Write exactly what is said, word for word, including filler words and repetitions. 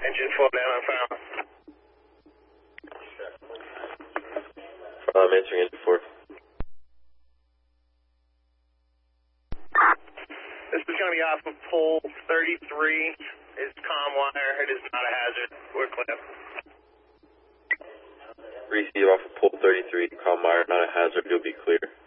Engine four down on file. I'm answering engine four. This is going to be off of pole thirty-three. It's comm wire. It is not a hazard. We're clear. Receive off of pole thirty-three, comm wire, not a hazard, you'll be clear.